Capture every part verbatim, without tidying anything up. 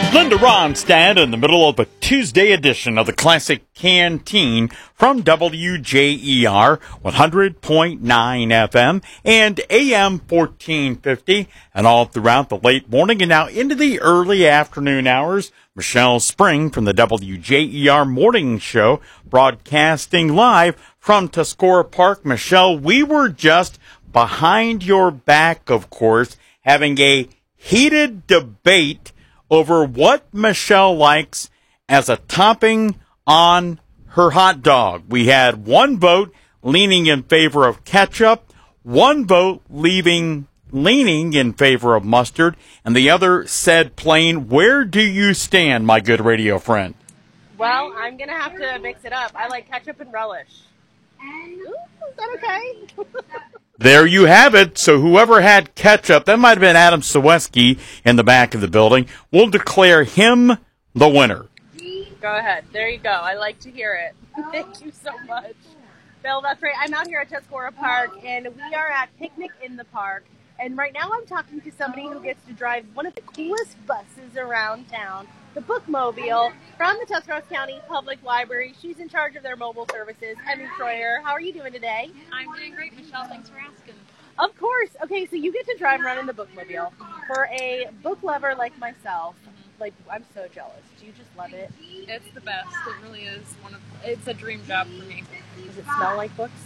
Linda Ronstadt in the middle of a Tuesday edition of the Classic Canteen from W J E R one hundred point nine F M and A M fourteen fifty, and all throughout the late morning and now into the early afternoon hours. Michelle Spring from the W J E R Morning Show, broadcasting live from Tuscarora Park. Michelle, we were just behind your back, of course, having a heated debate over what Michelle likes as a topping on her hot dog. We had one vote leaning in favor of ketchup, one vote leaving leaning in favor of mustard, and the other said plain. Where do you stand, my good radio friend? Well, I'm going to have to mix it up. I like ketchup and relish. Ooh, is that okay? There you have it. So whoever had ketchup, that might have been Adam Saweski in the back of the building, we'll declare him the winner. Go ahead. There you go. I like to hear it. Thank you so much. Bill, that's right. I'm out here at Tuscarora Park, and we are at Picnic in the Park. And right now I'm talking to somebody who gets to drive one of the coolest buses around town, the Bookmobile, from the Tuscarawas County Public Library. She's in charge of their mobile services. Emmy Troyer, how are you doing today? I'm doing great, Michelle. Thanks for asking. Of course. Okay, so you get to drive around in the Bookmobile. For a book lover like myself, like, I'm so jealous. Do you just love it? It's the best. It really is one of. It's a dream job for me. Does it smell like books?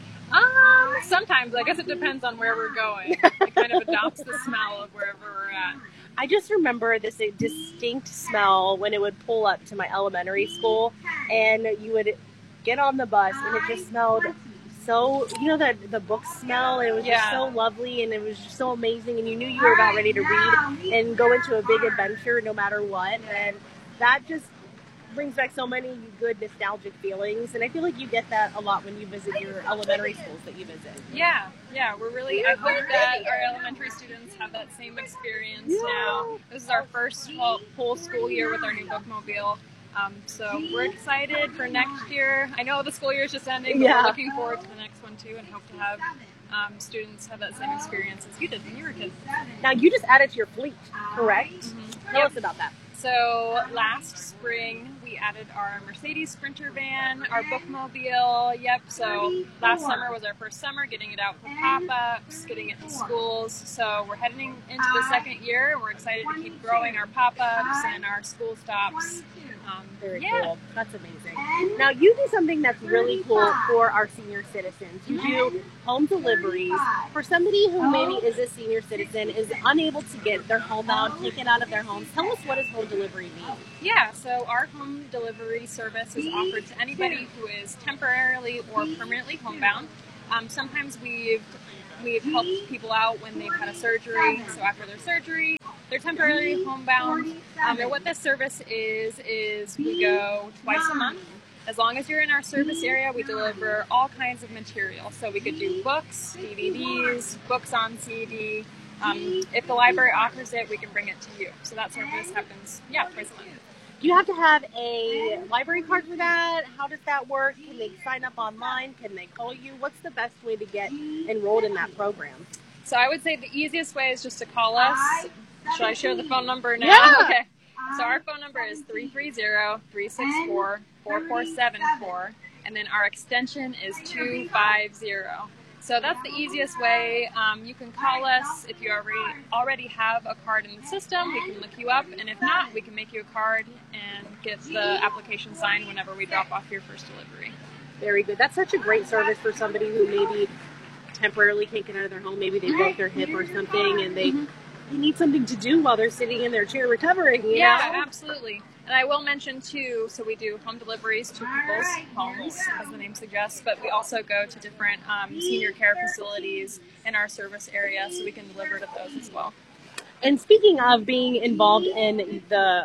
Um, sometimes. I guess it depends on where we're going. It kind of adopts the smell of wherever we're at. I just remember this distinct smell when it would pull up to my elementary school, and you would get on the bus, and it just smelled so, you know, the, the book smell, and it was Yeah. just so lovely, and it was just so amazing, and you knew you were about ready to read and go into a big adventure no matter what, and that just brings back so many good nostalgic feelings, and I feel like you get that a lot when you visit your elementary schools that you visit. Yeah, yeah. We're really. I hope that our elementary students have that same experience now. This is our first full, full school year with our new Bookmobile. Um, so we're excited for next year. I know the school year is just ending, but Yeah. we're looking forward to the next one too, and hope to have um, students have that same experience as you did when you were kids. Now, you just added to your fleet, correct? Mm-hmm. Tell Yep. us about that. So last spring we added our Mercedes Sprinter van, our Bookmobile. Yep. So last summer was our first summer getting it out for pop-ups, getting it to schools. So we're heading into the second year. We're excited to keep growing our pop-ups and our school stops. Um, Very yeah. cool. That's amazing. Now, you do something that's really cool for our senior citizens. You do home deliveries. For somebody who maybe is a senior citizen, is unable to get their homebound taken out of their homes, tell us, what does home delivery mean? Yeah, so our home delivery service is offered to anybody who is temporarily or permanently homebound. Um, sometimes we've we've helped people out when they've had a surgery, so after their surgery, they're temporarily homebound. Um, and what this service is, is we go twice a month. As long as you're in our service area, we deliver all kinds of material. So we could do books, D V Ds, books on C D. Um, if the library offers it, we can bring it to you. So that service happens, yeah, twice a month. Do you have to have a library card for that? How does that work? Can they sign up online? Can they call you? What's the best way to get enrolled in that program? So I would say the easiest way is just to call us. Should I share the phone number now? Yeah. Okay. So our phone number is three three zero, three six four, four four seven four, and then our extension is two five zero. So that's the easiest way. Um, you can call us if you already already have a card in the system. We can look you up, and if not, we can make you a card and get the application signed whenever we drop off your first delivery. Very good. That's such a great service for somebody who maybe temporarily can't get out of their home. Maybe they broke their hip or something, and they, Mm-hmm. they need something to do while they're sitting in their chair recovering. You Yeah, know? absolutely. And I will mention, too, so we do home deliveries to people's homes, as the name suggests, but we also go to different um, senior care facilities in our service area, so we can deliver to those as well. And speaking of being involved in the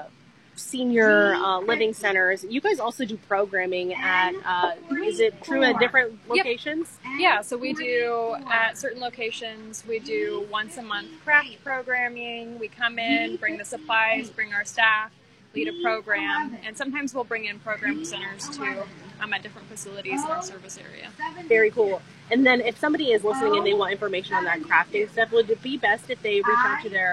senior uh, living centers, you guys also do programming at, uh, is it true at different locations? Yeah, so we do, at certain locations, we do once a month craft programming. We come in, bring the supplies, bring our staff, lead a program, and sometimes we'll bring in program presenters too um, at different facilities in our service area. Very cool. And then if somebody is listening and they want information on that crafting stuff, would it be best if they reach out to their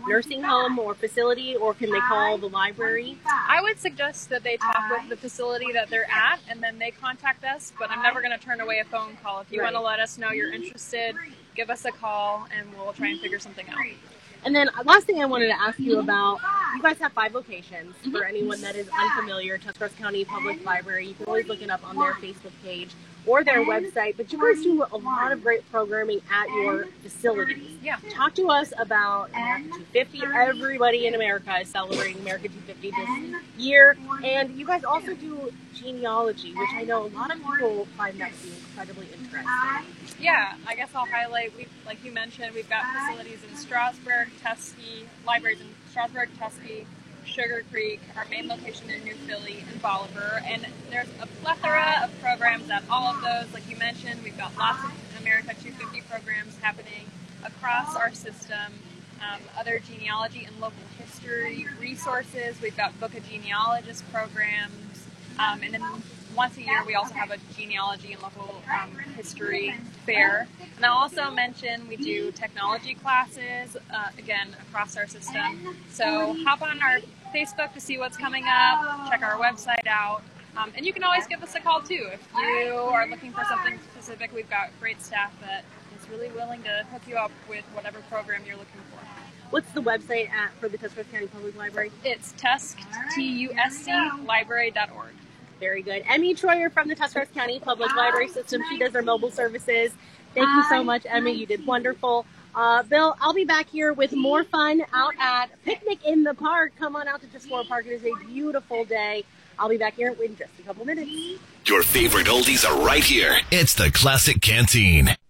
nursing home or facility, or can they call the library? I would suggest that they talk with the facility that they're at, and then they contact us, but I'm never going to turn away a phone call. If you Right. want to let us know you're interested, give us a call, and we'll try and figure something out. And then uh, last thing I wanted to ask you about, you guys have five locations. For anyone that is unfamiliar, Tuscarawas County Public Library, you can always look it up on their Facebook page or their website, but you guys do a lot of great programming at your facilities. Yeah. Talk to us about America two fifty. Everybody in America is celebrating America two fifty this year, and you guys also do genealogy, which I know a lot of people find that to be incredibly interesting. Yeah, I guess I'll highlight, we, like you mentioned, we've got facilities in Strasburg, Tuskegee, libraries in Strasburg, Tuskegee, Sugar Creek, our main location in New Philly, and Bolivar, and there's a plethora of programs at all of those. Like you mentioned, we've got lots of America two fifty programs happening across our system, um, other genealogy and local history resources. We've got Book of Genealogist programs, um, and then once a year we also have a genealogy and local um, history fair. And I'll also mention we do technology classes, uh, again, across our system. So hop on our Facebook to see what's coming up, check our website out, um, and you can always give us a call too. If you are looking for something specific, we've got great staff that is really willing to hook you up with whatever program you're looking for. What's the website at for the Tuscarawas County Public Library? It's Tusk, T U S C, library dot org. Very good. Emmy Troyer from the Tuscarawas County Public Library System. She does our mobile services. Thank you so much, Emmy. You did wonderful. Uh, Bill, I'll be back here with more fun out at Picnic in the Park. Come on out to Tuscarora Park. It is a beautiful day. I'll be back here in just a couple minutes. Your favorite oldies are right here. It's the Classic Canteen.